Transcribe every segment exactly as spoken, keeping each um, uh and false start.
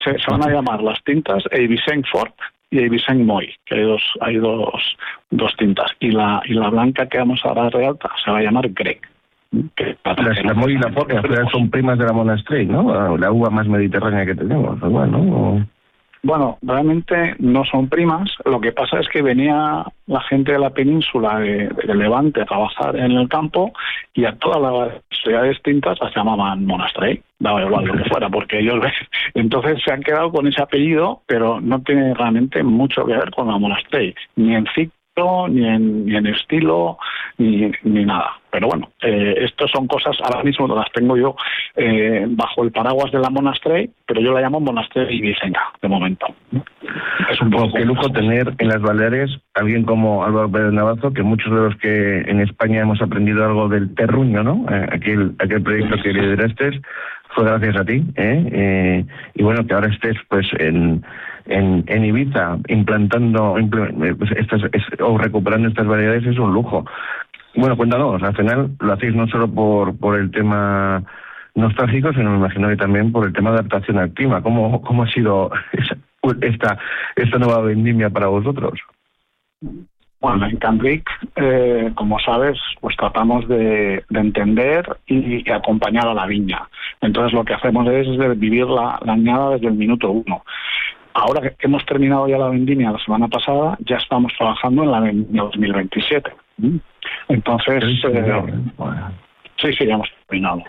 se, se van a llamar las tintas Eivissén Fort y Eivissén Moy, que hay dos, hay dos, dos tintas. Y la, y la blanca que vamos a dar de alta se va a llamar Grec. Que la, la Moy y la Fort, al final son primas de la Monastrell, ¿no? La uva más mediterránea que tenemos, igual, ¿no? O... Bueno, realmente no son primas. Lo que pasa es que venía la gente de la península de, de Levante a trabajar en el campo y a todas las ciudades tintas las llamaban Monastrell. Daba igual lo que fuera, porque ellos ven. Entonces se han quedado con ese apellido, pero no tiene realmente mucho que ver con la Monastrell, ni en ciclo, ni en, ni en estilo, ni, ni nada. Pero bueno, eh, estas son cosas, ahora mismo las tengo yo eh, bajo el paraguas de la Monastrell, pero yo la llamo Monastrell Eivissenca, de momento. Es un poco qué lujo tener en las Baleares alguien como Álvaro Pérez Navazo, que muchos de los que en España hemos aprendido algo del terruño, ¿no? Eh, aquel, aquel proyecto que lideraste fue gracias a ti, ¿eh? Eh, y bueno, que ahora estés pues en, en, en Ibiza implantando impl- pues, estas, es, o recuperando estas variedades es un lujo. Bueno, cuéntanos, al final lo hacéis no solo por por el tema nostálgico, sino me imagino que también por el tema de adaptación al clima. ¿Cómo, cómo ha sido esta, esta nueva vendimia para vosotros? Bueno, en Canric, eh, como sabes, pues tratamos de, de entender y, y acompañar a la viña. Entonces lo que hacemos es de vivir la, la añada desde el minuto uno. Ahora que hemos terminado ya la vendimia la semana pasada, ya estamos trabajando en la vendimia dos mil veintisiete. Entonces, eh, sí, sí, ya hemos terminado.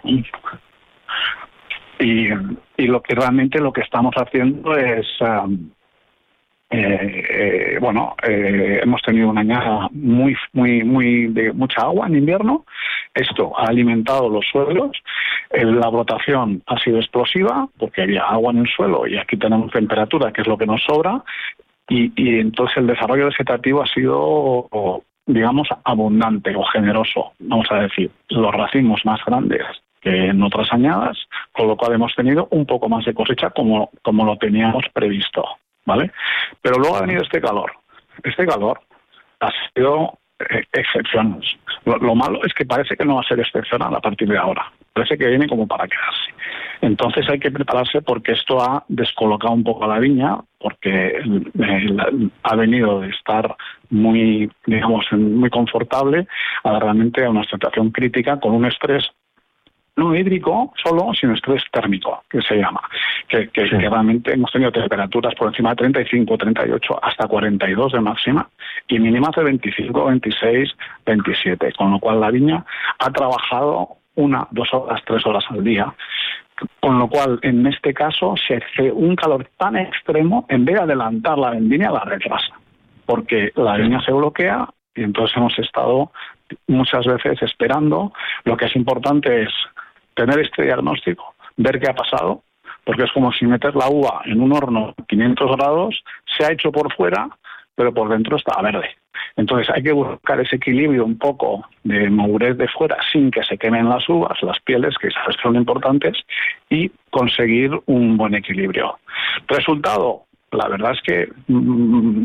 Y, y lo que realmente lo que estamos haciendo es... Um, Eh, eh, bueno, eh, hemos tenido una añada muy, muy, muy de mucha agua en invierno. Esto ha alimentado los suelos. Eh, la brotación ha sido explosiva porque había agua en el suelo y aquí tenemos temperatura, que es lo que nos sobra. Y, y entonces el desarrollo vegetativo ha sido, digamos, abundante o generoso, vamos a decir. Los racimos más grandes que en otras añadas, con lo cual hemos tenido un poco más de cosecha como, como lo teníamos previsto. ¿Vale? Pero luego ha venido este calor. Este calor ha sido eh, excepcional. Lo, lo malo es que parece que no va a ser excepcional a partir de ahora. Parece que viene como para quedarse. Entonces hay que prepararse porque esto ha descolocado un poco a la viña, porque eh, ha venido de estar muy, digamos, muy confortable a realmente a una situación crítica con un estrés no hídrico solo, sino estrés térmico, que se llama, que, que, sí. que realmente hemos tenido temperaturas por encima de treinta y cinco, treinta y ocho, hasta cuarenta y dos de máxima, y mínimas de veinticinco, veintiséis, veintisiete, con lo cual la viña ha trabajado una, dos horas, tres horas al día, con lo cual en este caso se hace un calor tan extremo, en vez de adelantar la vendimia, la retrasa, porque la viña se bloquea y entonces hemos estado muchas veces esperando. Lo que es importante es tener este diagnóstico, ver qué ha pasado, porque es como si meter la uva en un horno a quinientos grados, se ha hecho por fuera, pero por dentro está verde. Entonces hay que buscar ese equilibrio un poco de madurez de fuera sin que se quemen las uvas, las pieles, que sabes que son importantes, y conseguir un buen equilibrio. Resultado, la verdad es que mmm,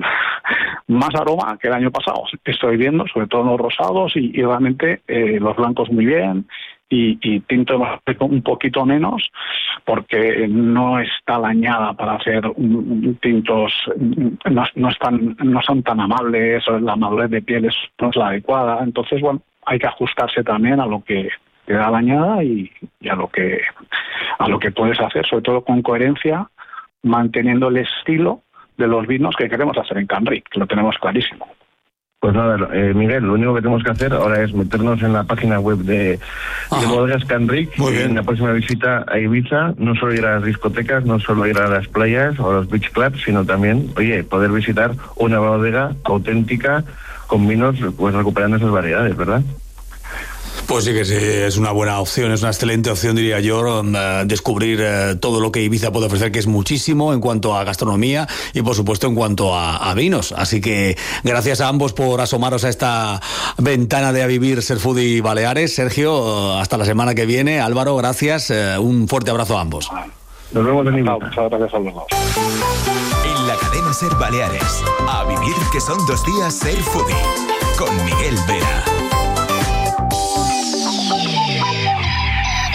más aroma que el año pasado estoy viendo, sobre todo en los rosados y, y realmente eh, los blancos muy bien y, y tinto un poquito menos porque no está la añada para hacer un, tintos, no, no, están, no son tan amables, la madurez de pieles no es la adecuada, entonces bueno, hay que ajustarse también a lo que te da la añada y, y a lo que a lo que puedes hacer, sobre todo con coherencia, manteniendo el estilo de los vinos que queremos hacer en Canric, que lo tenemos clarísimo. Pues nada, eh, Miguel, lo único que tenemos que hacer ahora es meternos en la página web de, de Bodegas Canric y en la próxima visita a Ibiza no solo ir a las discotecas, no solo ir a las playas o a los beach clubs, sino también, oye, poder visitar una bodega auténtica con vinos pues recuperando esas variedades, ¿verdad? Pues sí que sí, es una buena opción, es una excelente opción, diría yo, uh, descubrir uh, todo lo que Ibiza puede ofrecer, que es muchísimo en cuanto a gastronomía y, por supuesto, en cuanto a, a vinos. Así que gracias a ambos por asomaros a esta ventana de A Vivir Ser Foodie Baleares. Sergio, uh, hasta la semana que viene. Álvaro, gracias. Uh, un fuerte abrazo a ambos. Nos vemos en Ibiza. Muchas gracias a los dos. En la cadena Ser Baleares, A Vivir, que son dos días Ser Foodie, con Miguel Vera.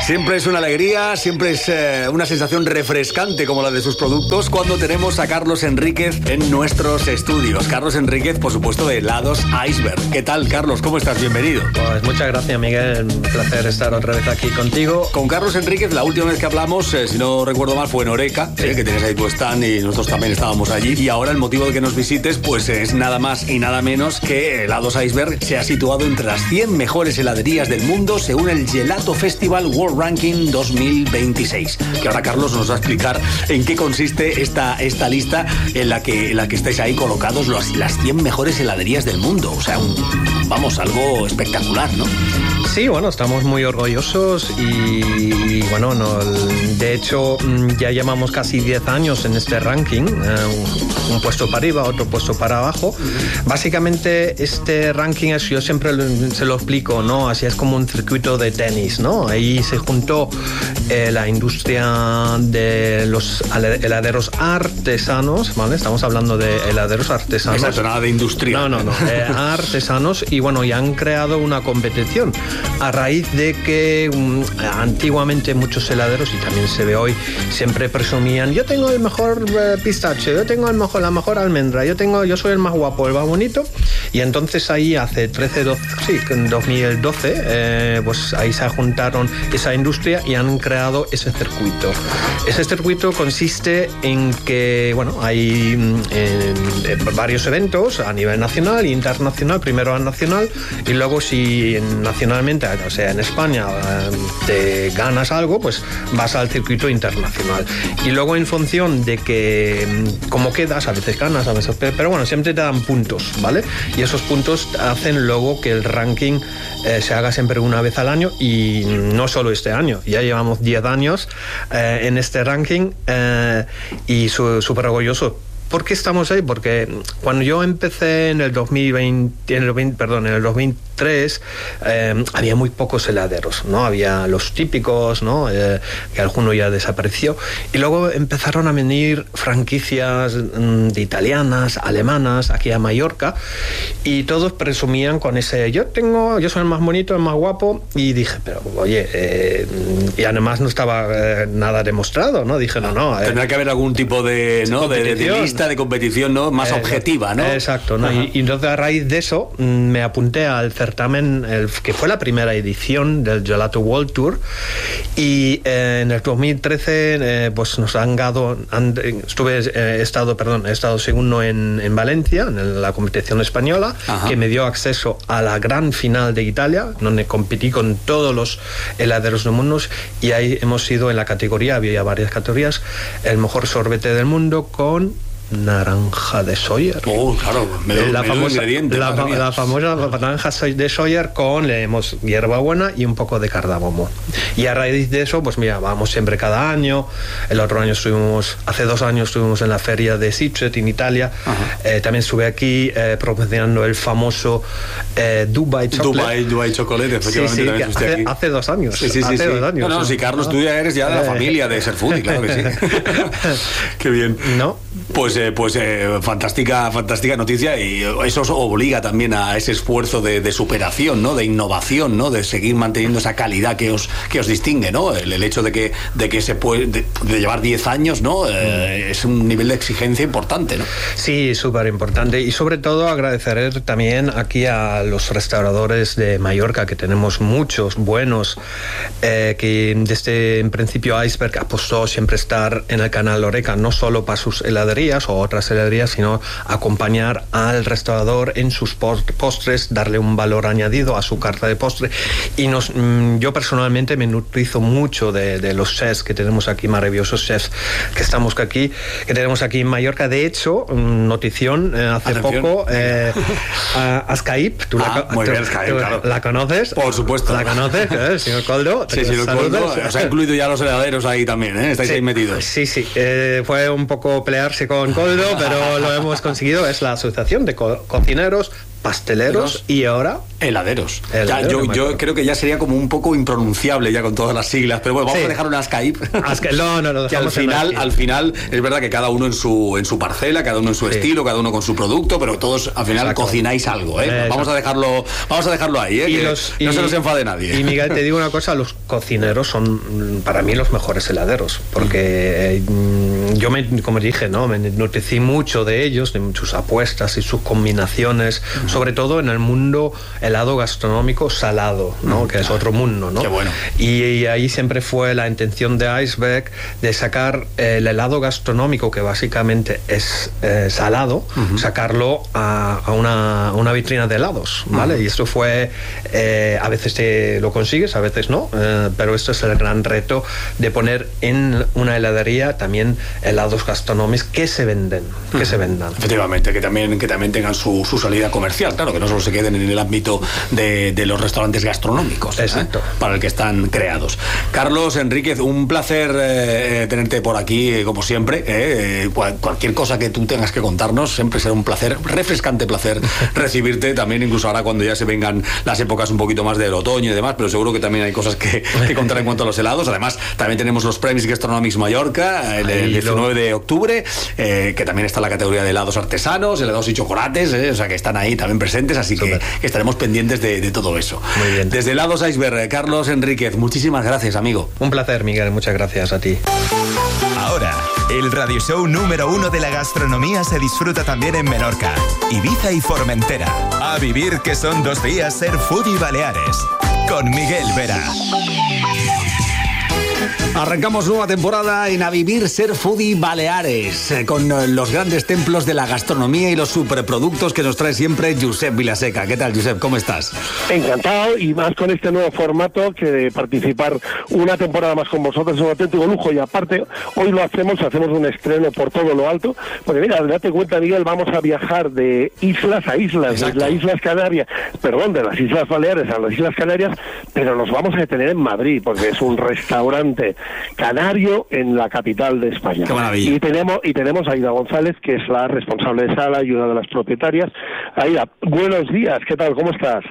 Siempre es una alegría, siempre es eh, una sensación refrescante como la de sus productos cuando tenemos a Carlos Enríquez en nuestros estudios. Carlos Enríquez, por supuesto, de Helados Iceberg. ¿Qué tal, Carlos? ¿Cómo estás? Bienvenido. Pues muchas gracias, Miguel. Un placer estar otra vez aquí contigo. Con Carlos Enríquez, la última vez que hablamos, eh, si no recuerdo mal, fue en Oreca, sí. eh, que tienes ahí tu stand y nosotros también estábamos allí. Y ahora el motivo de que nos visites, pues es nada más y nada menos que Helados Iceberg se ha situado entre las cien mejores heladerías del mundo según el Gelato Festival World Ranking dos mil veintiséis. Que ahora Carlos nos va a explicar en qué consiste esta, esta lista en la que, en la que estáis ahí colocados los, las cien mejores heladerías del mundo. O sea, un, vamos, algo espectacular, ¿no? Sí, bueno, estamos muy orgullosos y, y bueno, no, de hecho ya llevamos casi diez años en este ranking, eh, un, un puesto para arriba, otro puesto para abajo. Básicamente este ranking es, yo siempre lo, se lo explico, ¿no? Así es como un circuito de tenis, ¿no? Ahí se juntó eh, la industria de los heladeros artesanos, ¿vale? Estamos hablando de heladeros artesanos. Exacto, nada de industria. No, no, no, eh, artesanos y bueno, ya han creado una competición. A raíz de que um, antiguamente muchos heladeros, y también se ve hoy, siempre presumían, yo tengo el mejor eh, pistacho, yo tengo el mejor, la mejor almendra, yo tengo, yo soy el más guapo, el más bonito. Y entonces ahí hace trece, doce, sí, en dos mil doce, eh, pues ahí se juntaron esa industria y han creado ese circuito. Ese circuito consiste en que, bueno, hay eh, varios eventos a nivel nacional e internacional, primero a nacional y luego si nacionalmente, o sea, en España te ganas algo, pues vas al circuito internacional. Y luego en función de que cómo quedas, a veces ganas, a veces, pero bueno, siempre te dan puntos, ¿vale? Y esos puntos hacen luego que el ranking eh, se haga siempre una vez al año y no solo este año, ya llevamos diez años eh, en este ranking eh, y súper orgulloso. ¿Por qué estamos ahí? Porque cuando yo empecé en el dos mil veinte, en el veinte, perdón, en el dos mil tres, eh, había muy pocos heladeros, ¿no? Había los típicos, ¿no? Eh, que alguno ya desapareció. Y luego empezaron a venir franquicias mm, de italianas, alemanas, aquí a Mallorca, y todos presumían con ese, yo tengo, yo soy el más bonito, el más guapo, y dije, pero oye, eh, y además no estaba eh, nada demostrado, ¿no? Dije, no, no. Eh, Tendrá que haber algún tipo de, ¿no? de, de, de lista de competición, ¿no? Más eh, objetiva, ¿no? Exacto, ¿no? Y, y entonces a raíz de eso me apunté al certamen, el, que fue la primera edición del Gelato World Tour, y eh, en el dos mil trece eh, pues nos han dado, han, estuve, eh, he estado, perdón, he estado segundo en, en Valencia, en la competición española, Ajá. que me dio acceso a la gran final de Italia, donde competí con todos los heladeros del mundo, y ahí hemos sido en la categoría, había varias categorías, el mejor sorbete del mundo con naranja de Sawyer. Oh, claro, me lo, la, me famosa, ingrediente, la, la famosa naranja de Sawyer con le hemos hierbabuena y un poco de cardamomo. Y a raíz de eso, pues mira, vamos siempre cada año. El otro año estuvimos, hace dos años estuvimos en la feria de Sitges en Italia. Eh, también estuve aquí eh, promocionando el famoso eh, Dubai Chocolate. Dubai, Dubai Chocolate, efectivamente. Sí, sí, también hace, aquí. hace dos años. Sí, sí, hace sí, dos sí. años. No, no, si Carlos, tú ya eres ya de la familia de Ser Foodie, claro que sí. Qué bien. ¿No? Pues, eh, pues eh, fantástica, fantástica noticia, y eso os obliga también a ese esfuerzo de, de superación, ¿no? De innovación, ¿no? De seguir manteniendo esa calidad que os que os distingue, ¿no? El, el hecho de que de que se puede de, de llevar diez años, ¿no? Eh, es un nivel de exigencia importante, ¿no? Sí, súper importante, y sobre todo agradecer también aquí a los restauradores de Mallorca, que tenemos muchos buenos, eh, que desde en principio Iceberg apostó siempre estar en el canal Oreca, no solo para sus heladerías o otras heladerías, sino acompañar al restaurador en sus postres, darle un valor añadido a su carta de postre. Y nos, yo personalmente me nutrizo mucho de, de los chefs que tenemos aquí, maravillosos chefs que estamos aquí, que tenemos aquí en Mallorca. De hecho, notición, eh, hace Atención. poco, eh, a, a Skype, ¿tú, ah, la, muy tú, bien, Skype, tú claro. la conoces? Por supuesto. ¿La conoces, eh, señor Coldo? Sí, señor Coldo. Os ha incluido ya los heladeros ahí también, ¿eh? Estáis sí, ahí metidos. Sí, sí. Eh, fue un poco pelearse con un coldo, pero lo hemos conseguido. Es la Asociación de Co- Cocineros, Pasteleros y ahora heladeros. Heladero, Ya, yo yo creo que ya sería como un poco impronunciable ya con todas las siglas, pero bueno, vamos Sí. a dejar una Skype. Asca- no, no, no, que al dejamos en final, Skype. al final es verdad que cada uno en su en su parcela, cada uno en su Sí. estilo, cada uno con su producto, pero todos al final Exacto. cocináis algo, ¿eh? Exacto. Vamos a dejarlo, vamos a dejarlo ahí, ¿eh? Y Que los- no y- se nos enfade nadie. Y Miguel, te digo una cosa, los cocineros son mm, para mí los mejores heladeros, porque mm, yo me, como dije, ¿no? Me enriquecí mucho de ellos, de sus apuestas y sus combinaciones, uh-huh. sobre todo en el mundo helado gastronómico salado, ¿no? Uh-huh. Que es otro mundo, ¿no? Qué bueno. Y, y ahí siempre fue la intención de Iceberg de sacar eh, el helado gastronómico, que básicamente es eh, salado, uh-huh. sacarlo a, a una, una vitrina de helados, ¿vale? Uh-huh. Y esto fue, eh, a veces te lo consigues, a veces no, eh, pero esto es el gran reto de poner en una heladería también helados gastronómicos que se venden, que uh-huh. se vendan. Efectivamente, que también, que también tengan su, su salida comercial, claro, que no solo se queden en el ámbito de, de los restaurantes gastronómicos, exacto, ¿eh? Para el que están creados. Carlos Enríquez, un placer eh, tenerte por aquí, eh, como siempre. Eh, cual, cualquier cosa que tú tengas que contarnos, siempre será un placer, refrescante placer recibirte, también incluso ahora cuando ya se vengan las épocas un poquito más del otoño y demás, pero seguro que también hay cosas que, que contar en cuanto a los helados. Además, también tenemos los Premis Gastronomics Mallorca, el, el diecinueve de octubre, eh, que también está la categoría de helados artesanos, helados y chocolates, eh, o sea que están ahí también presentes, así que, que estaremos pendientes de, de todo eso. Muy bien. Desde Helados Iceberg, Carlos Enríquez, muchísimas gracias, amigo. Un placer, Miguel, muchas gracias a ti. Ahora, el radio show número uno de la gastronomía se disfruta también en Menorca, Ibiza y Formentera. A vivir que son dos días ser Foodie Baleares, con Miguel Vera. Arrancamos nueva temporada en A Vivir Ser Foodie Baleares, eh, con eh, los grandes templos de la gastronomía y los superproductos que nos trae siempre Josep Vilaseca. ¿Qué tal, Josep? ¿Cómo estás? Encantado, y más con este nuevo formato, que de participar una temporada más con vosotros es un auténtico lujo. Y aparte, hoy lo hacemos, hacemos un estreno por todo lo alto, porque mira, date cuenta, Miguel, vamos a viajar de islas a islas, Exacto. de las Islas Canarias, perdón, de las Islas Baleares a las Islas Canarias, pero nos vamos a detener en Madrid, porque es un restaurante canario en la capital de España. ¡Qué maravilla! Y tenemos, y tenemos a Aida González, que es la responsable de sala y una de las propietarias. Aida, buenos días, ¿qué tal? ¿Cómo estás?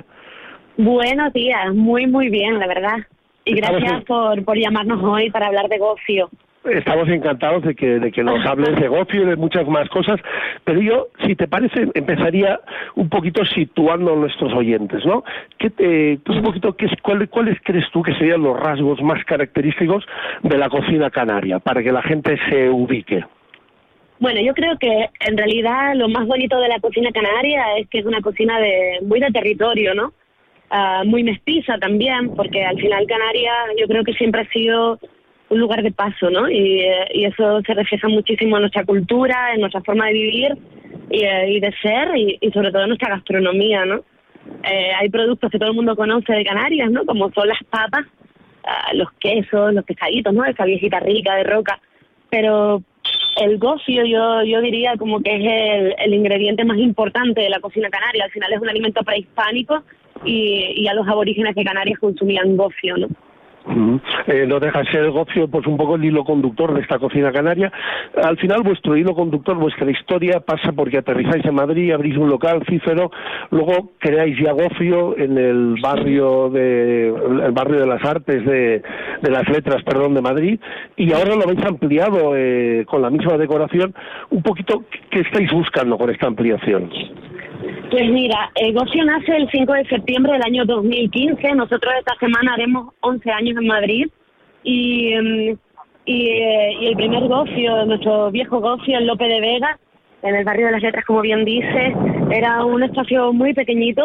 Buenos días, muy muy bien, la verdad. Y gracias por, por llamarnos hoy para hablar de gofio. Estamos encantados de que, de que nos hables de gofio y de muchas más cosas, pero yo, si te parece, empezaría un poquito situando a nuestros oyentes, ¿no? ¿Qué te, un poquito, qué, cuál, ¿Cuáles crees tú que serían los rasgos más característicos de la cocina canaria, para que la gente se ubique? Bueno, yo creo que en realidad lo más bonito de la cocina canaria es que es una cocina de muy de territorio, ¿no? Uh, muy mestiza también, porque al final Canarias yo creo que siempre ha sido un lugar de paso, ¿no? Y, y eso se refleja muchísimo en nuestra cultura, en nuestra forma de vivir y, y de ser, y, y sobre todo en nuestra gastronomía, ¿no? Eh, hay productos que todo el mundo conoce de Canarias, ¿no? Como son las papas, uh, los quesos, los pescaditos, ¿no? Esa viejita rica de roca. Pero el gofio yo yo diría como que es el, el ingrediente más importante de la cocina canaria. Al final es un alimento prehispánico y, y a los aborígenes de Canarias consumían gofio, ¿no? Uh-huh. Eh, no deja de ser el gofio, pues un poco el hilo conductor de esta cocina canaria. Al final vuestro hilo conductor, vuestra historia pasa porque aterrizáis en Madrid, abrís un local, Cícero, luego creáis ya gofio en el barrio de el barrio de las artes de, de las letras, perdón, de Madrid, y ahora lo habéis ampliado eh, con la misma decoración. Un poquito, ¿qué estáis buscando con esta ampliación? Pues mira, el gofio nace el cinco de septiembre del año dos mil quince. Nosotros esta semana haremos once años en Madrid. Y, y, y el primer gofio, nuestro viejo gofio en Lope de Vega, en el barrio de las Letras, como bien dice, era un espacio muy pequeñito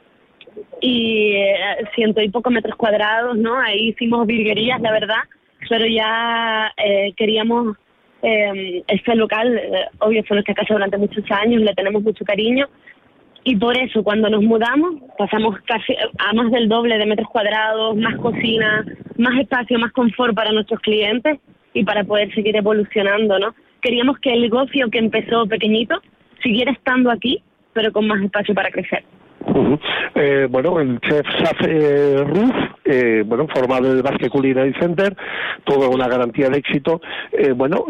y ciento y pocos metros cuadrados, ¿no? Ahí hicimos virguerías, la verdad, pero ya eh, queríamos eh, este local, eh, obvio fue nuestra casa durante muchos años, le tenemos mucho cariño. Y por eso, cuando nos mudamos, pasamos casi a más del doble de metros cuadrados, más cocina, más espacio, más confort para nuestros clientes y para poder seguir evolucionando, ¿no? Queríamos que el gofio que empezó pequeñito siguiera estando aquí, pero con más espacio para crecer. Uh-huh. Eh, bueno, el chef Saf eh, Ruf, eh, bueno, formado en el Basque Culinary Center, toda una garantía de éxito. Eh, bueno,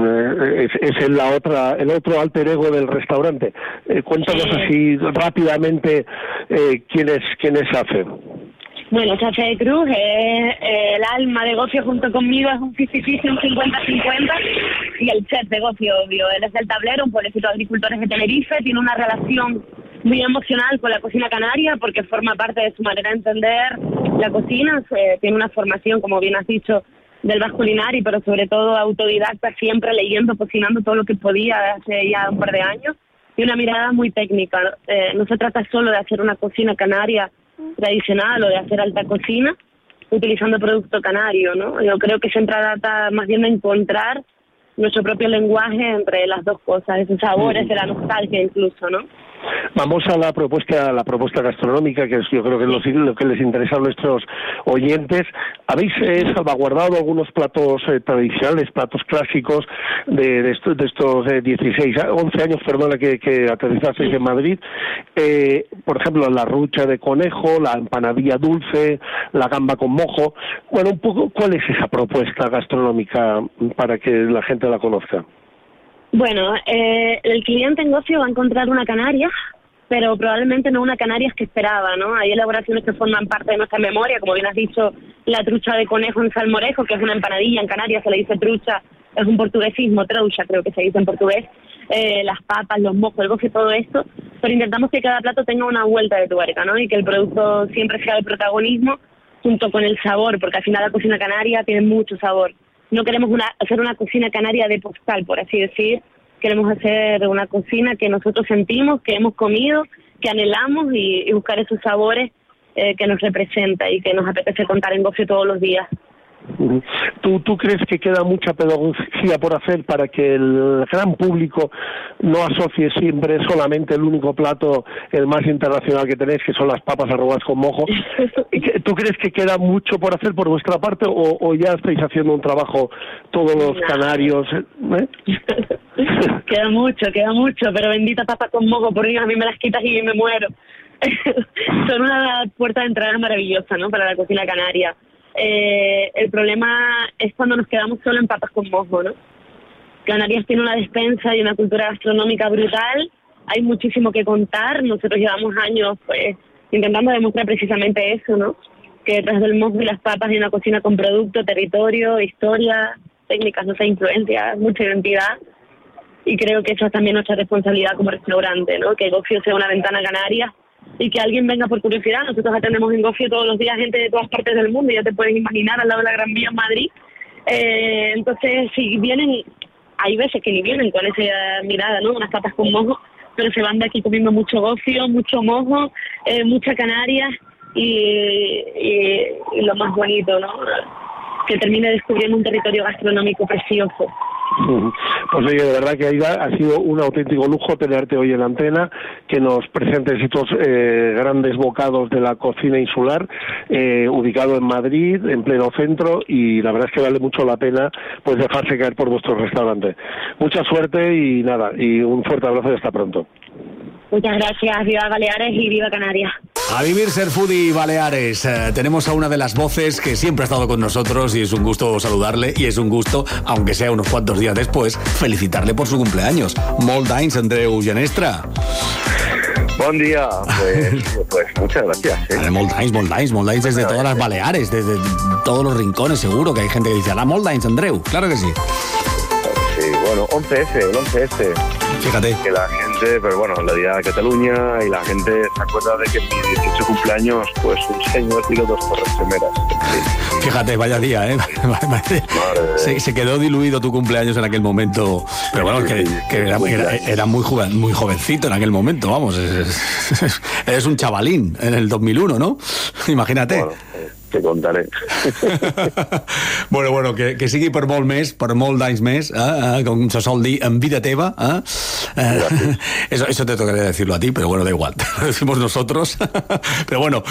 es, es el, la otra, el otro alter ego del restaurante. Eh, cuéntanos así rápidamente eh, quién es quién es Saf. Bueno, Chafe Cruz es eh, el alma de Gofio junto conmigo, es un cincuenta un cincuenta cincuenta, y el chef de Gofio, obvio. Él es del Tablero, un pueblecito de agricultores de Tenerife, tiene una relación muy emocional con la cocina canaria porque forma parte de su manera de entender la cocina. Se, tiene una formación, como bien has dicho, del Basque Culinary, pero sobre todo autodidacta, siempre leyendo, cocinando todo lo que podía hace ya un par de años, y una mirada muy técnica. Eh, no se trata solo de hacer una cocina canaria tradicional o de hacer alta cocina utilizando producto canario, ¿no? Yo creo que siempre trata más bien de encontrar nuestro propio lenguaje entre las dos cosas, esos sabores de la nostalgia incluso, ¿no? Vamos a la propuesta, a la propuesta gastronómica, que es, yo creo que es lo, lo que les interesa a nuestros oyentes. ¿Habéis eh, salvaguardado algunos platos eh, tradicionales, platos clásicos de, de, estos, de estos eh, dieciséis, once años, perdona, que, que aterrizasteis en Madrid? Eh, por ejemplo, la rucha de conejo, la empanadilla dulce, la gamba con mojo. Bueno, un poco, ¿cuál es esa propuesta gastronómica para que la gente la conozca? Bueno, eh, el cliente en Gofio va a encontrar una canaria, pero probablemente no una Canarias que esperaba, ¿no? Hay elaboraciones que forman parte de nuestra memoria, como bien has dicho, la trucha de conejo en salmorejo, que es una empanadilla, en Canarias se le dice trucha, es un portuguesismo, troucha creo que se dice en portugués, eh, las papas, los mojos, el Gofio, todo esto, pero intentamos que cada plato tenga una vuelta de tuerca, ¿no? Y que el producto siempre sea el protagonismo junto con el sabor, porque al final la cocina canaria tiene mucho sabor. No queremos una, hacer una cocina canaria de postal, por así decir. Queremos hacer una cocina que nosotros sentimos, que hemos comido, que anhelamos y, y buscar esos sabores eh, que nos representa y que nos apetece contar en Gofio todos los días. ¿Tú, ¿Tú crees que queda mucha pedagogía por hacer para que el gran público no asocie siempre solamente el único plato, el más internacional que tenéis, que son las papas arrobadas con mojo? ¿Tú crees que queda mucho por hacer por vuestra parte o, o ya estáis haciendo un trabajo todos los no. canarios? ¿Eh? Queda mucho, queda mucho, pero bendita papa con mojo, por Dios, a mí me las quitas y me muero. Son una puerta de entrada maravillosa, ¿no?, para la cocina canaria. Eh, el problema es cuando nos quedamos solo en papas con mojo, ¿no? Canarias tiene una despensa y una cultura gastronómica brutal, hay muchísimo que contar. Nosotros llevamos años pues intentando demostrar precisamente eso, ¿no? Que detrás del mojo y las papas hay una cocina con producto, territorio, historia, técnicas, no sé, influencias, mucha identidad, y creo que eso es también nuestra responsabilidad como restaurante, ¿no? Que Gofio sea una ventana a Canarias y que alguien venga por curiosidad. Nosotros atendemos en Gofio todos los días gente de todas partes del mundo, ya te puedes imaginar, al lado de la Gran Vía en Madrid. Eh, entonces, si vienen, hay veces que ni vienen con esa mirada, ¿no?, unas papas con mojo, pero se van de aquí comiendo mucho Gofio, mucho mojo, eh, mucha Canarias y, y, y lo más bonito, ¿no?, que termine descubriendo un territorio gastronómico precioso. Pues oye, de verdad que Aida, ha sido un auténtico lujo tenerte hoy en la antena, que nos presentes estos eh, grandes bocados de la cocina insular, eh, ubicado en Madrid, en pleno centro, y la verdad es que vale mucho la pena pues dejarse caer por vuestro restaurante. Mucha suerte y nada, y un fuerte abrazo y hasta pronto. Muchas gracias, viva Baleares y viva Canarias. A vivir, ser foodie Baleares. Eh, tenemos a una de las voces que siempre ha estado con nosotros y es un gusto saludarle y es un gusto, aunque sea unos cuantos días después, felicitarle por su cumpleaños. Molt d'anys, Andreu Genestra. Bon dia, pues, pues muchas gracias. ¿eh? Molt d'anys, molt d'anys, molt d'anys desde todas las Baleares, desde todos los rincones, seguro que hay gente que dice, "Hola, molt d'anys, Andreu", claro que sí. Sí, bueno, once ese, el once ese. Fíjate. Que la gente, pero bueno, la día de Cataluña y la gente se acuerda de que en mi dieciocho cumpleaños, pues un señor tiró dos torres gemelas. Sí. Fíjate, vaya día, ¿eh? se, se quedó diluido tu cumpleaños en aquel momento. Pero bueno, que, que era, era, era muy, joven, muy jovencito en aquel momento, vamos. Eres un chavalín en el dos mil uno, ¿no? Imagínate. Bueno, te contaré. bueno, bueno, que, que sigui per molt més, per molt d'anys més, eh, eh, com se sol dir, en vida teva, eh? Eh, eso, eso te tocaría decirlo a ti, pero bueno, da igual, lo decimos nosotros. Pero bueno,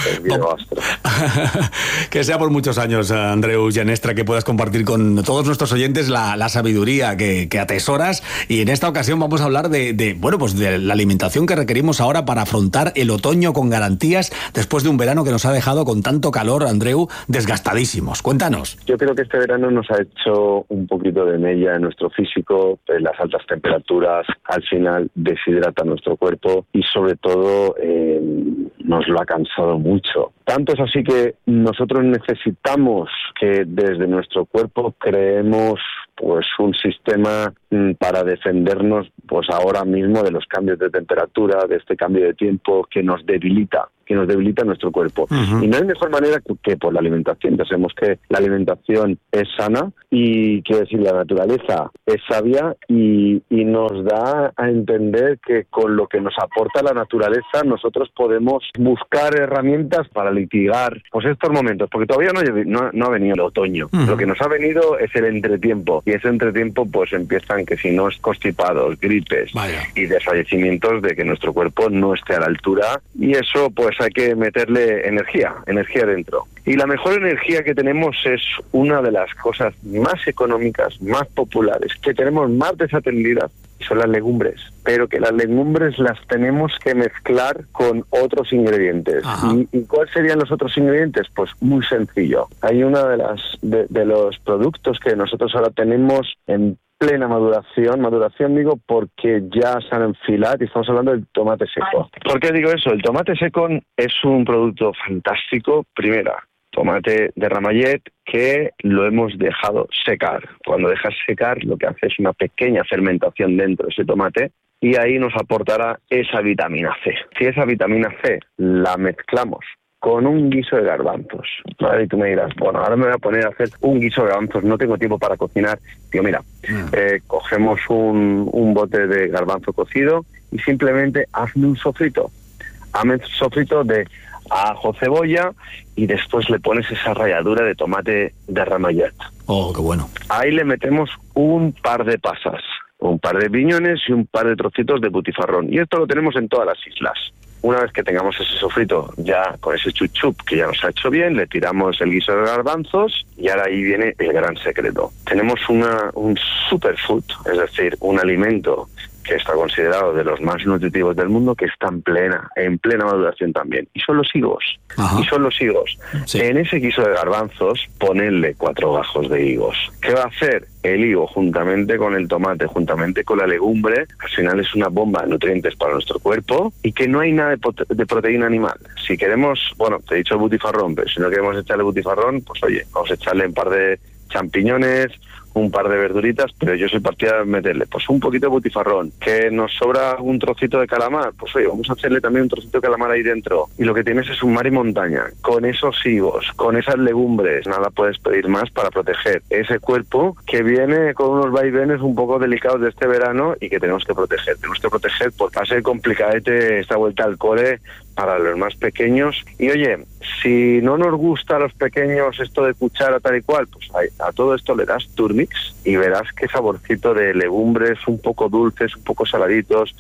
que sea por muchos años, Andreu Genestra, que puedas compartir con todos nuestros oyentes la, la sabiduría que, que atesoras. Y en esta ocasión vamos a hablar de, de, bueno, pues de la alimentación que requerimos ahora para afrontar el otoño con garantías, después de un verano que nos ha dejado con tanto calor, Andreu, desgastadísimos. Cuéntanos. Yo creo que este verano nos ha hecho un poquito de mella en nuestro físico. Las altas temperaturas al final deshidratan nuestro cuerpo y sobre todo eh, nos lo ha cansado mucho. Tanto es así que nosotros necesitamos que desde nuestro cuerpo creemos pues un sistema para defendernos pues ahora mismo de los cambios de temperatura, de este cambio de tiempo que nos debilita, que nos debilita nuestro cuerpo. Uh-huh. Y no hay mejor manera que, que por la alimentación. Ya sabemos que la alimentación es sana y, quiero decir, la naturaleza es sabia y, y nos da a entender que con lo que nos aporta la naturaleza nosotros podemos buscar herramientas para litigar pues estos momentos, porque todavía no, no, no ha venido el otoño. Uh-huh. Lo que nos ha venido es el entretiempo, y ese entretiempo pues empiezan que si no es constipados, gripes Vaya. y desfallecimientos de que nuestro cuerpo no esté a la altura, y eso pues hay que meterle energía, energía dentro. Y la mejor energía que tenemos es una de las cosas más económicas, más populares, que tenemos más desatendidas, y son las legumbres. Pero que las legumbres las tenemos que mezclar con otros ingredientes. ¿Y, ¿Y cuáles serían los otros ingredientes? Pues muy sencillo. Hay uno de, las, de, de los productos que nosotros ahora tenemos en plena maduración, maduración digo porque ya se han enfilado y estamos hablando del tomate seco. ¿Por qué digo eso? El tomate seco es un producto fantástico. Primera, tomate de Ramallet que lo hemos dejado secar. Cuando dejas secar lo que hace es una pequeña fermentación dentro de ese tomate y ahí nos aportará esa vitamina C. Si esa vitamina C la mezclamos con un guiso de garbanzos, ¿vale? Y tú me dirás, bueno, ahora me voy a poner a hacer un guiso de garbanzos, no tengo tiempo para cocinar. Digo, mira, mm. eh, cogemos un, un bote de garbanzo cocido y simplemente hazme un sofrito. Hazme un sofrito de ajo, cebolla y después le pones esa ralladura de tomate de Ramallet. Oh, qué bueno. Ahí le metemos un par de pasas, un par de piñones y un par de trocitos de butifarrón. Y esto lo tenemos en todas las islas. Una vez que tengamos ese sofrito ya con ese chuchup que ya nos ha hecho bien, le tiramos el guiso de garbanzos y ahora ahí viene el gran secreto. Tenemos una, un superfood, es decir, un alimento que está considerado de los más nutritivos del mundo, que está en plena, en plena maduración también. Y son los higos. Ajá. Y son los higos. Sí. En ese guiso de garbanzos, ponedle cuatro gajos de higos. ¿Qué va a hacer? El higo, juntamente con el tomate, juntamente con la legumbre, al final es una bomba de nutrientes para nuestro cuerpo y que no hay nada de, pot- de proteína animal. Si queremos, bueno, te he dicho el butifarrón, pero si no queremos echarle butifarrón, pues oye, vamos a echarle un par de champiñones, un par de verduritas, pero yo soy partidario de meterle pues un poquito de butifarrón. Que nos sobra un trocito de calamar, pues oye, vamos a hacerle también un trocito de calamar ahí dentro. Y lo que tienes es un mar y montaña. Con esos higos, con esas legumbres, nada puedes pedir más para proteger ese cuerpo que viene con unos vaivenes un poco delicados de este verano y que tenemos que proteger. Tenemos que proteger porque va a ser complicadete esta vuelta al cole para los más pequeños. Y oye, si no nos gusta a los pequeños esto de cuchara tal y cual, pues a, a todo esto le das turmix y verás qué saborcito de legumbres, un poco dulces, un poco saladitos.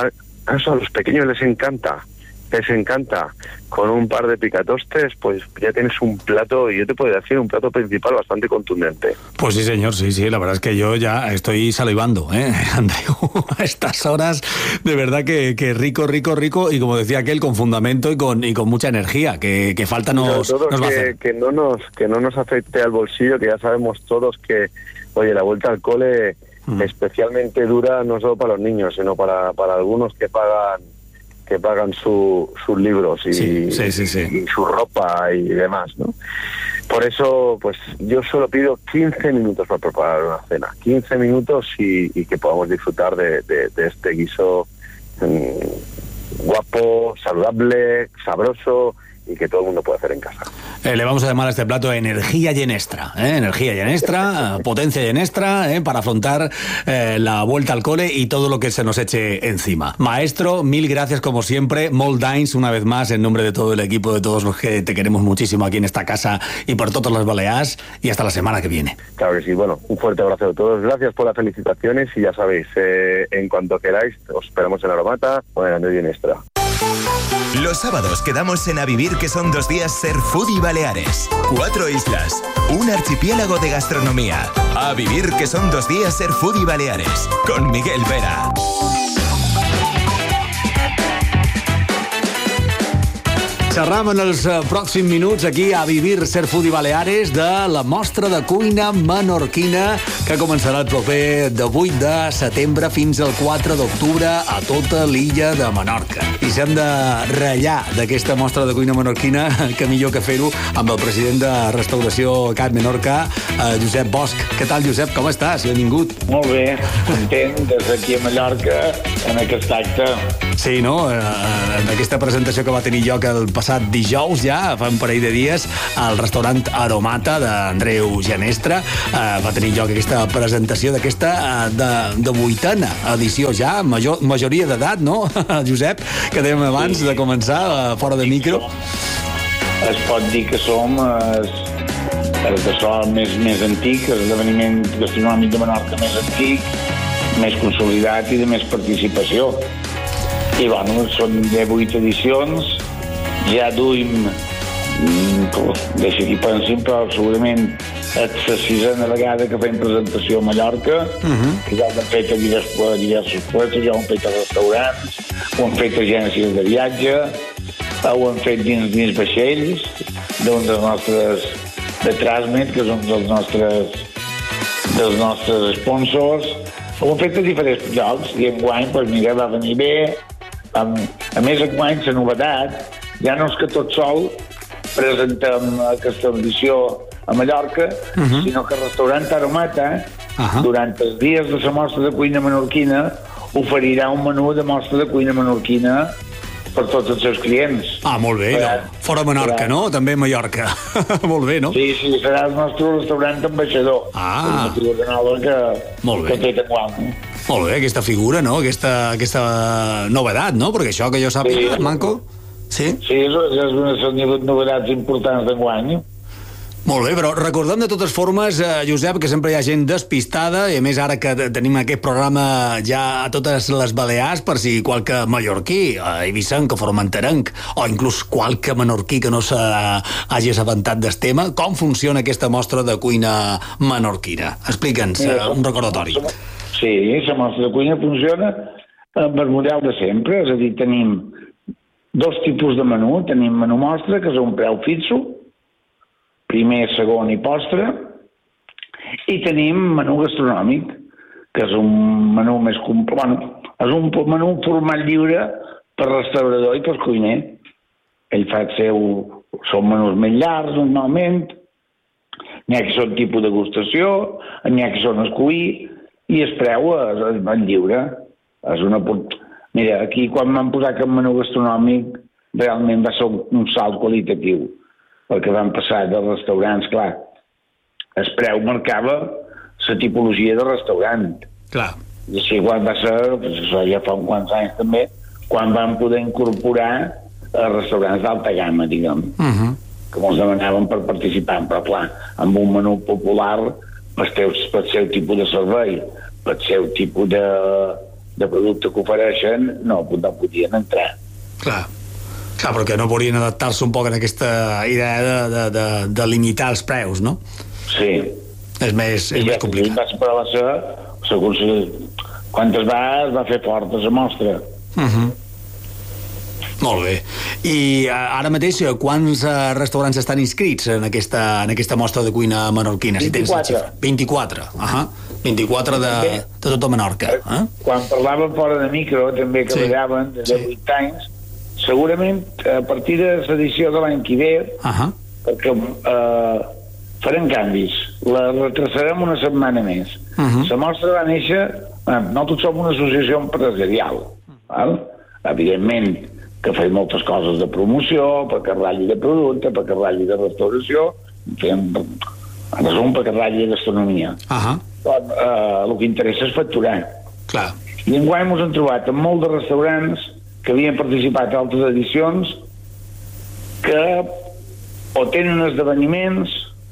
A eso a los pequeños les encanta, les encanta. Con un par de picatostes, pues ya tienes un plato, y yo te puedo decir, un plato principal bastante contundente. Pues sí, señor, sí, sí, la verdad es que yo ya estoy salivando, ¿eh, Andreu? A estas horas, de verdad que, que rico, rico, rico, y como decía aquel, con fundamento y con y con mucha energía, que, que falta nos, todo nos que, va a hacer. Que no nos, que no nos afecte al bolsillo, que ya sabemos todos que, oye, la vuelta al cole mm. especialmente dura no solo para los niños, sino para, para algunos que pagan que pagan su, sus libros y, sí, sí, sí, sí. y su ropa y demás, ¿no? Por eso, pues yo solo pido quince minutos para preparar una cena, quince minutos y, y que podamos disfrutar de, de, de este guiso mmm, guapo, saludable, sabroso y que todo el mundo puede hacer en casa. Eh, le vamos a llamar a este plato energía llenestra, ¿eh? Energía llenestra, potencia llenestra, ¿eh? Para afrontar eh, la vuelta al cole y todo lo que se nos eche encima. Maestro, mil gracias como siempre. Molt d'anys, una vez más, en nombre de todo el equipo, de todos los que te queremos muchísimo aquí en esta casa y por todas las Baleares, y hasta la semana que viene. Claro que sí. Bueno, un fuerte abrazo a todos. Gracias por las felicitaciones y ya sabéis, eh, en cuanto queráis, os esperamos en Aromata o en Andrés Llenestra. Los sábados quedamos en A Vivir, que son dos días Ser Foodie Baleares. Cuatro islas, un archipiélago de gastronomía. A Vivir, que son dos días Ser Foodie Baleares, con Miguel Vera. Xerram en els pròxims minuts aquí a Vivir Ser Foodie Baleares de la mostra de cuina menorquina que començarà el proper de vuit de setembre fins al quatre d'octubre a tota l'illa de Menorca. I si hem de ratllar d'aquesta mostra de cuina menorquina, que millor que fer-ho amb el president de Restauració Cat Menorca, Josep Bosch. Què tal, Josep? Com estàs? Benvingut. Molt bé, content des d'aquí a Mallorca en aquest acte. Sí, no? En aquesta presentació que va tenir lloc el passat dijous, ja, fa un parell de dies, al restaurant Aromata d'Andreu Genestra, eh, va tenir lloc aquesta presentació d'aquesta eh, de, de vuitena edició ja, major, majoria d'edat, no, Josep? Que dèiem abans sí. de començar, eh, fora de micro. Es pot dir que som el, el que som més, més antic, l'esdeveniment gastronòmic de Menorca més antic, més consolidat i de més participació. I, bueno, són divuit edicions, ja duim, deixa aquí pensar, però segurament és la sisena vegada que fem presentació a Mallorca, uh-huh. que ja ho hem fet a diversos, a diversos puestos, ja ho hem fet a restaurants, ho hem fet a agències de viatge, ho hem fet dins, dins vaixells, d'un dels nostres, de Trasmet, que és un dels nostres, dels nostres sponsors, ho hem fet a diferents llocs, i enguany, doncs mira, va venir bé. A, a més, enguany, la novetat, ja no és que tot sol presentem aquesta edició a Mallorca, uh-huh. sinó que el restaurant Aromata, uh-huh. durant els dies de la mostra de cuina menorquina, oferirà un menú de mostra de cuina menorquina per tots els seus clients. Ah, molt bé. Serà, no? Fora Menorca, serà... no? També a Mallorca. Molt bé, no? Sí, sí, serà el nostre restaurant ambaixador. Ah. Una figura nova que, molt bé. que té enguany. Molt bé, aquesta figura, no? Aquesta, aquesta novedat, no? Perquè això que jo sàpiga, sí. Manco... Sí? Sí, és una de les novetats importants d'enguany. Molt bé, però recordem de totes formes, eh, Josep, que sempre hi ha gent despistada, i a més ara que tenim aquest programa ja a totes les Balears, per si qualque mallorquí, eh, eivissenc o formenterenc, o inclús qualque menorquí que no s'hagi assabentat del tema, com funciona aquesta mostra de cuina menorquina? Explica'ns, eh, un recordatori. Sí, la mostra de cuina funciona amb el model de sempre, és a dir, tenim dos tipus de menú. Tenim menú mostra, que és un preu fixo, primer, segon i postre, i tenim menú gastronòmic, que és un menú més complet, bueno, és un menú format lliure per restaurador i per cuiner. Ell fa el seu... Són menús més llargs, normalment, n'hi ha que són tipus de degustació, n'hi ha que són escollir, i el preu és, és ben lliure. És una... Mira, aquí quan vam posar aquest menú gastronòmic realment va ser un salt qualitatiu, perquè vam passar de restaurants, clar, el preu marcava la tipologia de restaurant. Clar. I així quan va ser, això ja fa uns quants anys també, quan vam poder incorporar restaurants d'alta gamma, diguem, uh-huh. que ens demanaven per participar, però clar, amb un menú popular, pel seu tipus de servei, pel seu tipus de... de producte que ofereixen, no, no podien entrar. Clar, clar, perquè no podien adaptar-se un poc en aquesta idea de, de, de, de limitar els preus, no? Sí. És més, és més complicat. I vaig provar ser, segons quantes vegades va fer forta la mostra. Uh-huh. Molt bé. I ara mateix, quants restaurants estan inscrits en aquesta, en aquesta mostra de cuina menorquina? vint-i-quatre. Si vint-i-quatre, ahà. vint-i-quatre de, de tota Menorca. Eh? Quan parlàvem fora de micro, també que sí. vellaven des de vuit anys, segurament a partir de l'edició de l'any que ve, uh-huh. perquè eh, farem canvis. La retrasarem una setmana més. Uh-huh. La mostra va néixer... Bueno, nosaltres som una associació empresarial. Uh-huh. Val? Evidentment, que feia moltes coses de promoció, perquè ratlli de producte, perquè ratlli de restauració, fèiem, en resum, perquè ratlli de gastronomia. Uh-huh. Però, eh, el que interessa és facturar. Clar. I enguany ens hem trobat amb molts de restaurants que havien participat a altres edicions que o tenen esdeveniments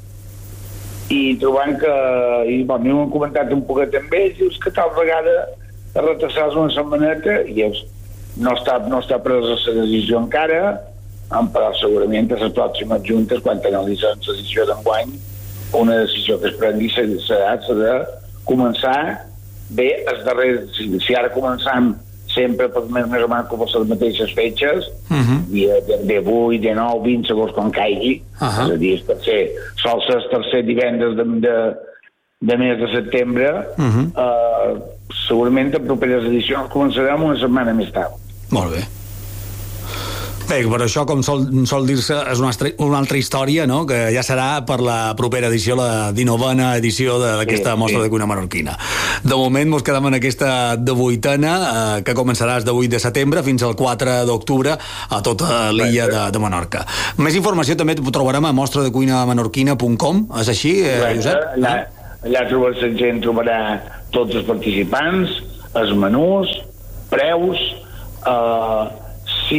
i trobant que i bueno, m'ho han comentat un poquet amb ells, dius que tal vegada a retrasar-los una setmaneta i dius, no està, no està presa la decisió encara, però segurament a les pròximes juntes, quan analitzen la decisió d'enguany, una decisió que es prengui serà de començar bé els darrers, si, si ara començam sempre per més, més o menys per les mateixes fetges, uh-huh. dia de vuit, de nou, vint, segons com caigui, uh-huh. és a dir, el tercer, sol ser el tercer divendres de, de, de mes de setembre, uh-huh. eh, segurament en properes edicions començarem una setmana més tard. Molt bé. Bé, per això, com sol, sol dir-se, és una, una altra història, no?, que ja serà per la propera edició, la dinovena edició d'aquesta sí, mostra sí. de cuina menorquina. De moment mos quedem en aquesta divuitena, eh, que començarà el divuit de setembre fins al quatre d'octubre a tota l'illa de, de Menorca. Més informació també trobarem a mostra de cuina menorquina punt com, és així, eh, Josep? Allà, allà trobar, la gent trobarà tots els participants, els menús, preus, eh, si...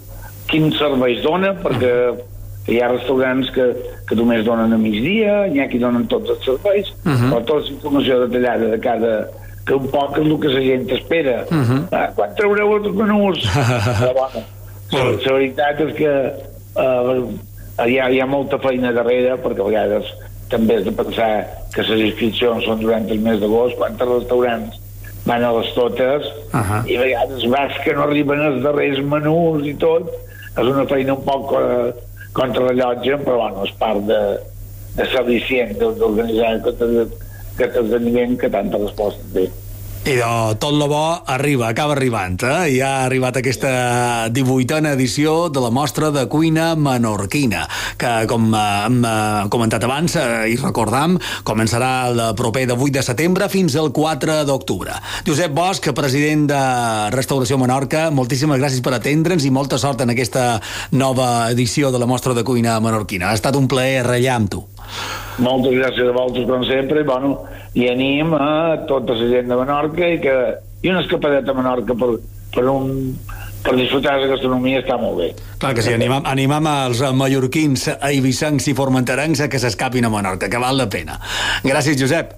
quins serveis dona, perquè hi ha restaurants que, que només donen a migdia, hi ha qui donen tots els serveis, uh-huh. però tota la informació detallada de cada... que un poc és el que la gent espera. Uh-huh. Ah, quan traureu els menús? Però, bueno, la, la veritat és que uh, hi, ha, hi ha molta feina darrere, perquè a vegades també has de pensar que les inscripcions són durant el mes d'agost, quants restaurants van a les totes, uh-huh. i a vegades vas que no arriben els darrers menús i tot. És una feina un poc eh, contra rellotge, però bueno, és part de, de ser eficient d'organitzar aquest, aquest esdeveniment que tanta resposta té. I de tot lo bo arriba, acaba arribant, eh? Ja ha arribat aquesta divuitena edició de la mostra de cuina menorquina, que com hem comentat abans i recordam, començarà el proper de vuit de setembre fins al quatre d'octubre. Josep Bosch, president de Restauració Menorca, moltíssimes gràcies per atendre'ns i molta sort en aquesta nova edició de la mostra de cuina menorquina. Ha estat un plaer rellar amb tu. Moltes gràcies a vosaltres, com sempre, i, bueno, i anim a tota la gent de Menorca i, que, i una escapadeta a Menorca per, per, un, per disfrutar de la gastronomia està molt bé. Clar que sí, animam, animam els mallorquins, eivissencs i formenterencs a que s'escapin a Menorca, que val la pena. Gràcies, Josep.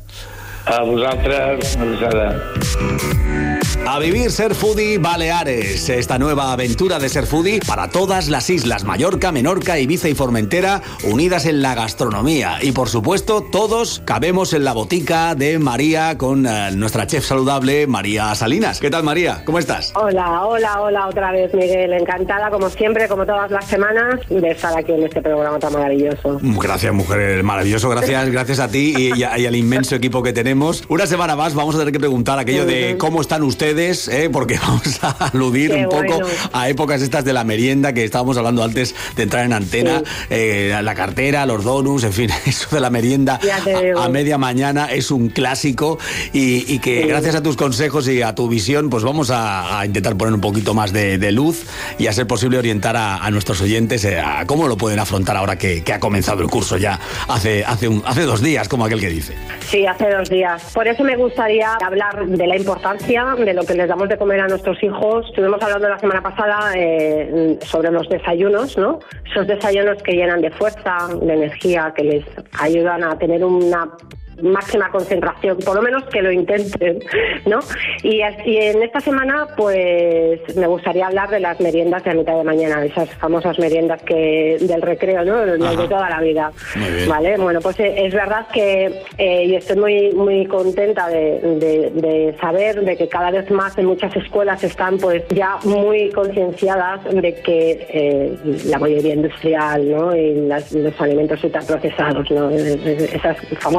A vosaltres, una abraçada. A vivir Ser Foodie Baleares, esta nueva aventura de Ser Foodie para todas las islas, Mallorca, Menorca, Ibiza y Formentera, unidas en la gastronomía. Y por supuesto, todos cabemos en la botica de María con eh, nuestra chef saludable, María Salinas. ¿Qué tal, María? ¿Cómo estás? Hola, hola, hola otra vez, Miguel. Encantada, como siempre, como todas las semanas, de estar aquí en este programa tan maravilloso. Gracias, mujer, maravilloso. Gracias, gracias a ti y, y, a, y al inmenso equipo que tenemos. Una semana más vamos a tener que preguntar aquello de cómo están ustedes, ¿eh? Porque vamos a aludir Qué un poco bueno. a épocas estas de la merienda que estábamos hablando antes de entrar en antena, sí. eh, la cartera, los donuts, en fin, eso de la merienda a, a media mañana es un clásico y, y que sí. gracias a tus consejos y a tu visión, pues vamos a, a intentar poner un poquito más de, de luz y a ser posible orientar a, a nuestros oyentes eh, a cómo lo pueden afrontar ahora que, que ha comenzado el curso ya hace, hace, un, hace dos días, como aquel que dice. Sí, hace dos días. Por eso me gustaría hablar de la importancia de lo que les damos de comer a nuestros hijos. Estuvimos hablando la semana pasada eh, sobre los desayunos, ¿no? Esos desayunos que llenan de fuerza, de energía, que les ayudan a tener una máxima concentración, por lo menos que lo intenten, ¿no? Y, así, en esta semana, pues, me gustaría hablar de las meriendas de a mitad de mañana, esas famosas meriendas que del recreo, ¿no? Las de toda la vida, ¿vale? Bueno, pues es verdad que eh, y estoy muy muy contenta de, de, de saber de que cada vez más en muchas escuelas están, pues, ya muy concienciadas de que eh, la bollería industrial, ¿no? Y las, los alimentos ultraprocesados, ¿no? Esas famosas galletas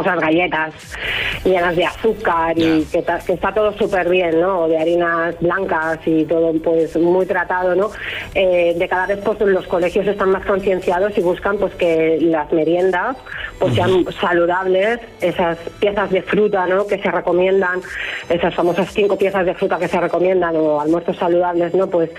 galletas llenas de azúcar y que, ta, que está todo súper bien, ¿no? O de harinas blancas y todo pues muy tratado, ¿no? Eh, de cada vez pues los colegios están más concienciados y buscan pues que las meriendas pues sean saludables, esas piezas de fruta, ¿no? Que se recomiendan, esas famosas cinco piezas de fruta que se recomiendan o almuerzos saludables, ¿no? Pues,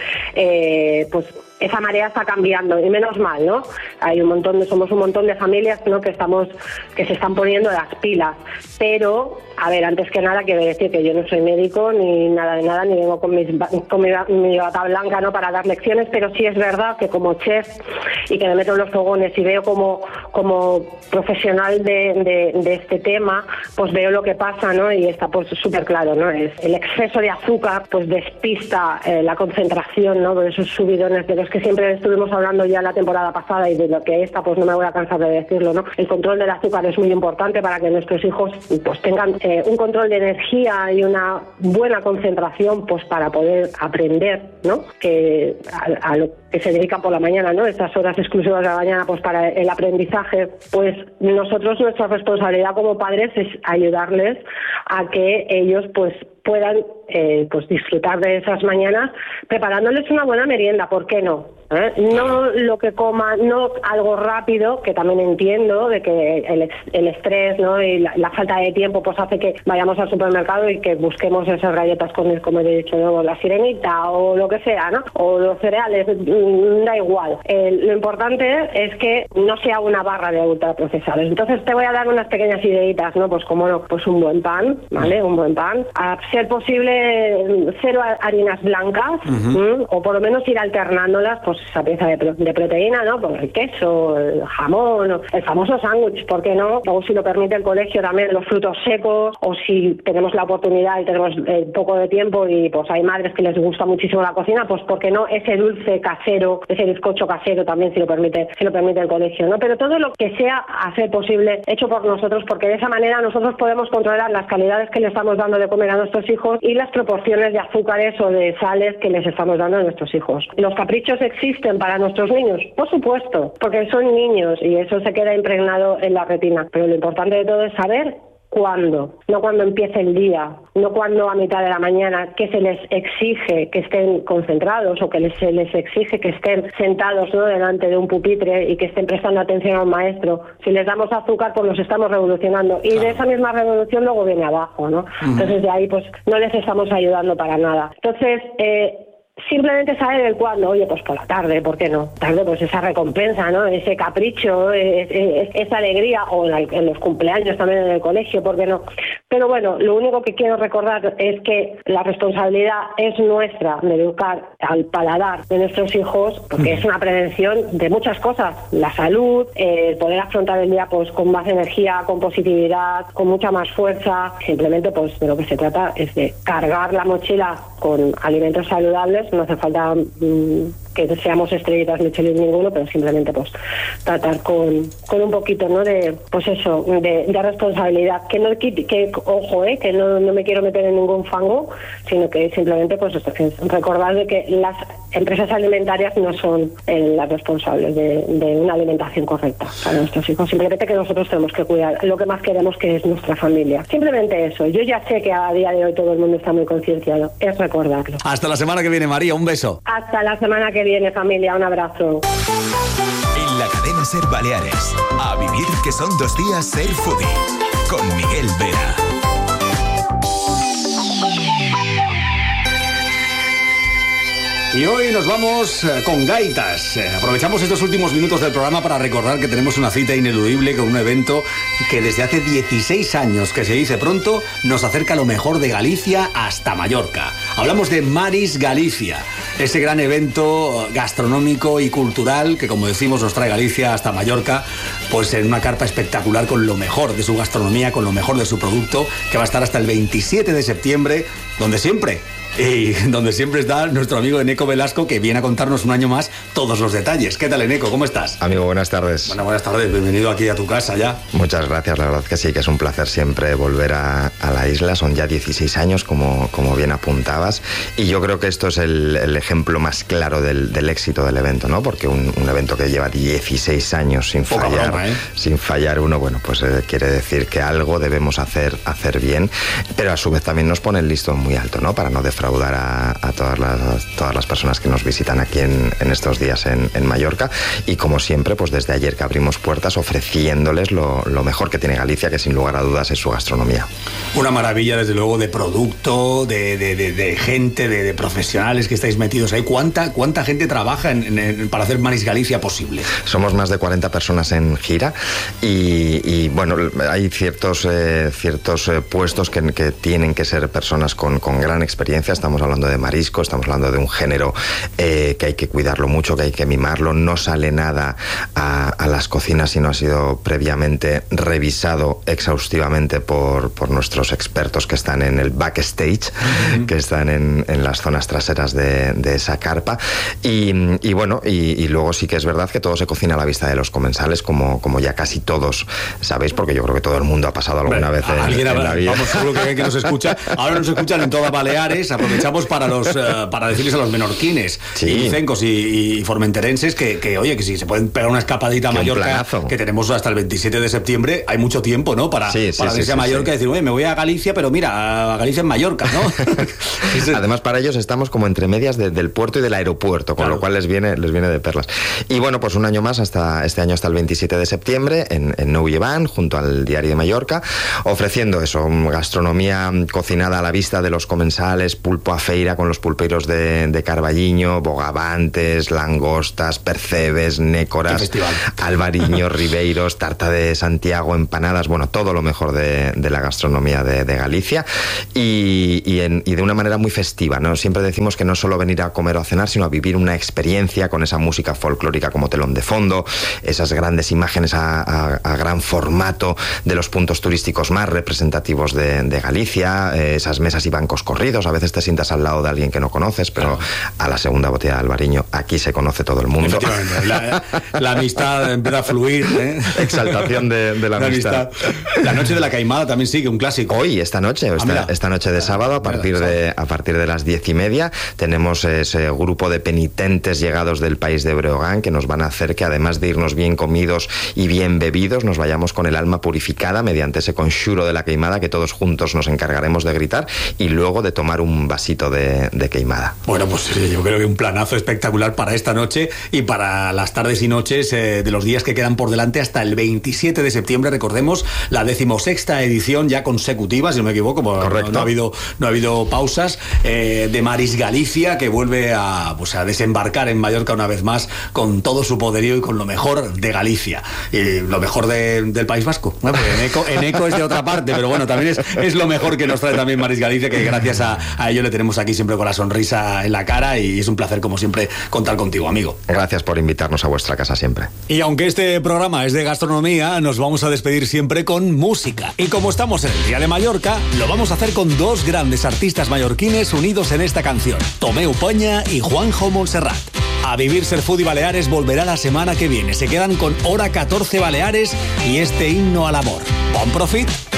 eh, pues esa marea está cambiando y menos mal, ¿no? Hay un montón de, somos un montón de familias, ¿no? Que estamos, que se están poniendo las pilas. Pero, a ver, antes que nada quiero decir que yo no soy médico ni nada de nada, ni vengo con, mis, con mi, mi bata blanca, ¿no? Para dar lecciones, pero sí es verdad que como chef y que me meto en los fogones y veo como, como profesional de, de, de este tema, pues veo lo que pasa, ¿no? Y está pues súper claro, ¿no? Es el exceso de azúcar pues despista eh, la concentración, ¿no? De esos subidones de los que siempre estuvimos hablando ya la temporada pasada y de lo que esta pues no me voy a cansar de decirlo, ¿no? El control del azúcar es muy importante para que nuestros hijos pues tengan eh, un control de energía y una buena concentración pues para poder aprender, ¿no? Que a, a lo que se dedican por la mañana, ¿no? Estas horas exclusivas de la mañana pues para el aprendizaje, pues nosotros nuestra responsabilidad como padres es ayudarles a que ellos pues puedan eh, pues disfrutar de esas mañanas preparándoles una buena merienda, ¿por qué no? ¿Eh? No lo que coman, no algo rápido, que también entiendo de que el, el estrés, ¿no? Y la, la falta de tiempo pues hace que vayamos al supermercado y que busquemos esas galletas con, como he dicho, ¿no? La sirenita o lo que sea, ¿no? O los cereales, da igual. Eh, lo importante es que no sea una barra de ultraprocesados. Entonces te voy a dar unas pequeñas ideitas, ¿no? Pues como no, pues un buen pan, ¿vale? Un buen pan. A ser posible cero harinas blancas, uh-huh. o por lo menos ir alternándolas, pues esa pieza de, pro, de proteína, ¿no? Pues el queso, el jamón, el famoso sándwich, ¿por qué no? O si lo permite el colegio también los frutos secos, o si tenemos la oportunidad y tenemos eh, poco de tiempo y pues hay madres que les gusta muchísimo la cocina, pues ¿por qué no? Ese dulce casero, ese bizcocho casero también si lo permite, si lo permite el colegio, ¿no? Pero todo lo que sea a ser posible hecho por nosotros, porque de esa manera nosotros podemos controlar las calidades que le estamos dando de comer a nuestros hijos y las proporciones de azúcares o de sales que les estamos dando a nuestros hijos. Los caprichos existen para nuestros niños, por supuesto, porque son niños y eso se queda impregnado en la retina, pero lo importante de todo es saber cuándo, no cuando empiece el día, no cuando a mitad de la mañana, que se les exige que estén concentrados o que les, se les exige que estén sentados, ¿no? Delante de un pupitre y que estén prestando atención a un maestro. Si les damos azúcar, pues los estamos revolucionando y de esa misma revolución luego viene abajo, ¿no? Uh-huh. Entonces de ahí pues no les estamos ayudando para nada. Entonces, eh, simplemente saber el cuándo, oye, pues por la tarde, ¿por qué no? Tarde, pues esa recompensa, ¿no? Ese capricho, es, es, esa alegría, o en, la, en los cumpleaños también en el colegio, ¿por qué no? Pero bueno, lo único que quiero recordar es que la responsabilidad es nuestra de educar al paladar de nuestros hijos, porque es una prevención de muchas cosas, la salud, eh, poder afrontar el día pues con más energía, con positividad, con mucha más fuerza. Simplemente pues de lo que se trata es de cargar la mochila con alimentos saludables. No hace falta mmm, que seamos estrellitas Michelin ninguno, pero simplemente pues tratar con, con un poquito, ¿no? De pues eso, de, de responsabilidad, que no que, que ojo, eh, que no, no me quiero meter en ningún fango, sino que simplemente pues recordar de que las empresas alimentarias no son eh, las responsables de, de una alimentación correcta para nuestros hijos, simplemente que nosotros tenemos que cuidar lo que más queremos, que es nuestra familia. Simplemente eso. Yo ya sé que a día de hoy todo el mundo está muy concienciado, es recordarlo. Hasta la semana que viene, María, un beso. Hasta la semana que viene, familia, un abrazo. En la cadena Ser Baleares, a vivir que son dos días Ser Foodie, con Miguel Vera. Y hoy nos vamos con gaitas. Aprovechamos estos últimos minutos del programa para recordar que tenemos una cita ineludible con un evento que desde hace dieciséis años, que se dice pronto, nos acerca lo mejor de Galicia hasta Mallorca. Hablamos de Maris Galicia, ese gran evento gastronómico y cultural que, como decimos, nos trae Galicia hasta Mallorca, pues en una carpa espectacular con lo mejor de su gastronomía, con lo mejor de su producto, que va a estar hasta el veintisiete de septiembre, donde siempre y donde siempre está nuestro amigo Eneco Velasco, que viene a contarnos un año más todos los detalles. ¿Qué tal, Eneco? ¿Cómo estás? Amigo, buenas tardes. Bueno, buenas tardes. Bienvenido aquí a tu casa ya. Muchas gracias. La verdad que sí, que es un placer siempre volver a, a la isla. Son ya dieciséis años, como, como bien apuntabas, y yo creo que esto es el, el ejemplo más claro del, del éxito del evento, ¿no? Porque un, un evento que lleva dieciséis años sin Poca fallar, broma, ¿eh? sin fallar uno, bueno, pues eh, quiere decir que algo debemos hacer, hacer bien, pero a su vez también nos pone el listón muy alto, ¿no? Para no defraudar a, a todas las todas las personas que nos visitan aquí en, en estos días en, en Mallorca. Y como siempre, pues desde ayer que abrimos puertas ofreciéndoles lo, lo mejor que tiene Galicia, que sin lugar a dudas es su gastronomía. Una maravilla, desde luego, de producto, de, de, de, de gente, de, de profesionales que estáis metidos ahí. ¿Cuánta, cuánta gente trabaja en, en, para hacer Maris Galicia posible? Somos más de cuarenta personas en gira y, y bueno, hay ciertos, eh, ciertos eh, puestos que, que tienen que ser personas con, con gran experiencia. Estamos hablando de marisco, estamos hablando de un género eh, que hay que cuidarlo mucho, que hay que mimarlo. No sale nada a, a las cocinas si no ha sido previamente revisado exhaustivamente por, por nuestros expertos que están en el backstage, uh-huh. que están en, en las zonas traseras de, de esa carpa. Y, y bueno, y, y luego sí que es verdad que todo se cocina a la vista de los comensales, como, como ya casi todos sabéis, porque yo creo que todo el mundo ha pasado alguna bueno, vez en, en la vida. Vamos, seguro que, que nos escucha. Ahora nos escuchan en todas Baleares. Aprovechamos para los uh, para decirles a los menorquines, sí. y licencos y, y formenterenses que, que, oye, que si se pueden pegar una escapadita a Mallorca, que tenemos hasta el veintisiete de septiembre, hay mucho tiempo, ¿no? Para, sí, sí, para sí, irse sí, a Mallorca sí. y decir, oye, me voy a Galicia, pero mira, a Galicia en Mallorca, ¿no? Además, para ellos estamos como entre medias de, del puerto y del aeropuerto, con claro. lo cual les viene, les viene de perlas. Y bueno, pues un año más, hasta este año hasta el veintisiete de septiembre, en, en Nou Llevant, junto al Diario de Mallorca, ofreciendo eso, gastronomía cocinada a la vista de los comensales, pulpo a feira con los pulpeiros de, de Carballiño, bogavantes, langostas, percebes, nécoras, albariños, ribeiros, tarta de Santiago, empanadas, bueno, todo lo mejor de, de la gastronomía de, de Galicia, y, y, en, y de una manera muy festiva, ¿no? Siempre decimos que no solo venir a comer o a cenar, sino a vivir una experiencia con esa música folclórica como telón de fondo, esas grandes imágenes a, a, a gran formato de los puntos turísticos más representativos de, de Galicia, eh, esas mesas y bancos corridos. A veces te sientas al lado de alguien que no conoces, pero a la segunda botella de albariño aquí se conoce todo el mundo. La, la amistad empieza a fluir, ¿eh? Exaltación de, de la, la amistad. amistad. La noche de la Caimada también sigue, un clásico. Hoy, esta noche, esta, ah, esta noche de sábado, a partir de, a partir de las diez y media, tenemos ese grupo de penitentes llegados del país de Breogán que nos van a hacer que, además de irnos bien comidos y bien bebidos, nos vayamos con el alma purificada mediante ese conxuro de la queimada que todos juntos nos encargaremos de gritar y luego de tomar un vasito de, de queimada. Bueno, pues sí, yo creo que un planazo espectacular para esta noche y para las tardes y noches eh, de los días que quedan por delante hasta el veintisiete de septiembre. Recordemos la decimosexta edición ya consecutiva, si no me equivoco, Correcto. No, no ha habido no ha habido pausas, eh, de Maris Galicia, que vuelve a, pues, a desembarcar en Mallorca una vez más con todo su poderío y con lo mejor de Galicia y lo mejor de, del País Vasco, ¿no? Porque Eneco, Eneco es de otra parte, pero bueno, también es, es lo mejor que nos trae también Maris Galicia, que gracias a, a ello le tenemos aquí siempre con la sonrisa en la cara, y es un placer como siempre contar contigo, amigo. Gracias por invitarnos a vuestra casa siempre. Y aunque este programa es de gastronomía, nos vamos a despedir siempre con música, y como estamos en el Día de Mallorca, lo vamos a hacer con dos grandes artistas mallorquines unidos en esta canción, Tomeu Peña y Juanjo Montserrat. A Vivir Ser Food y Baleares volverá la semana que viene. Se quedan con Hora catorce Baleares y este himno al amor. Bon profit.